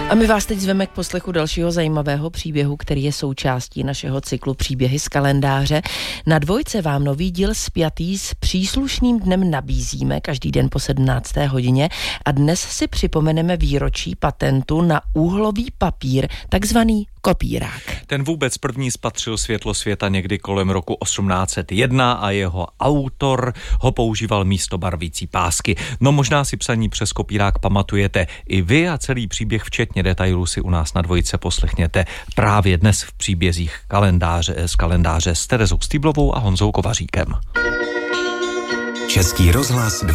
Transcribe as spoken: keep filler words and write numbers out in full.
A my vás teď zveme k poslechu dalšího zajímavého příběhu, který je součástí našeho cyklu Příběhy z kalendáře. Na Dvojce vám nový díl spjatý s příslušným dnem nabízíme každý den po sedmnácté hodině a dnes si připomeneme výročí patentu na úhlový papír, takzvaný kopírák. Ten vůbec první spatřil světlo světa někdy kolem roku osmnáct set jedna a jeho autor ho používal místo barvící pásky. No možná si psaní přes kopírák pamatujete i vy a celý příběh včetně detailů si u nás na Dvojce poslechněte právě dnes v příbězích kalendáře, z kalendáře s Terezou Stýblovou a Honzou Kovaříkem. Český rozhlas